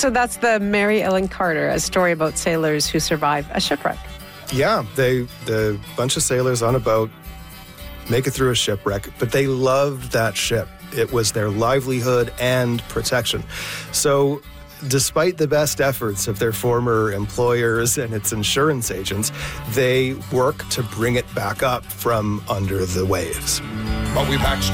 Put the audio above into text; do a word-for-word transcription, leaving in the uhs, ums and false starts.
So that's the Mary Ellen Carter, a story about sailors who survive a shipwreck. Yeah, they the bunch of sailors on a boat make it through a shipwreck, but they loved that ship. It was their livelihood and protection. So despite the best efforts of their former employers and its insurance agents, they work to bring it back up from under the waves. But we patched